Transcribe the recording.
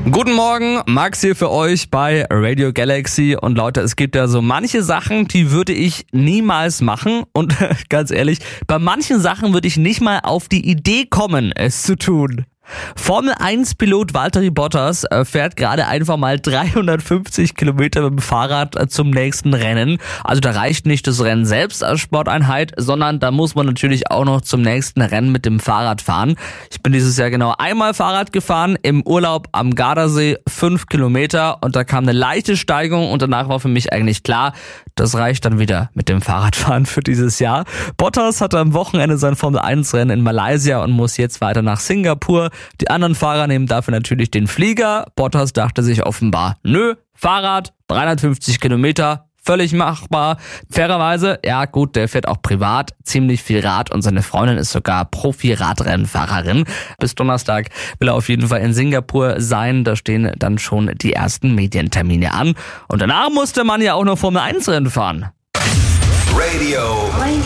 Guten Morgen, Max hier für euch bei Radio Galaxy. Und Leute, es gibt ja so manche Sachen, die würde ich niemals machen. Und ganz ehrlich, bei manchen Sachen würde ich nicht mal auf die Idee kommen, es zu tun. Formel-1-Pilot Valtteri Bottas fährt gerade einfach mal 350 Kilometer mit dem Fahrrad zum nächsten Rennen. Also da reicht nicht das Rennen selbst als Sporteinheit, sondern da muss man natürlich auch noch zum nächsten Rennen mit dem Fahrrad fahren. Ich bin dieses Jahr genau einmal Fahrrad gefahren, im Urlaub am Gardasee, 5 Kilometer, und da kam eine leichte Steigung und danach war für mich eigentlich klar, das reicht dann wieder mit dem Fahrradfahren für dieses Jahr. Bottas hatte am Wochenende sein Formel-1-Rennen in Malaysia und muss jetzt weiter nach Singapur. Die anderen Fahrer nehmen dafür natürlich den Flieger. Bottas dachte sich offenbar, nö, Fahrrad, 350 Kilometer, völlig machbar. Fairerweise, ja gut, der fährt auch privat ziemlich viel Rad und seine Freundin ist sogar Profi-Radrennfahrerin. Bis Donnerstag will er auf jeden Fall in Singapur sein. Da stehen dann schon die ersten Medientermine an. Und danach musste man ja auch noch Formel-1-Rennen fahren. Radio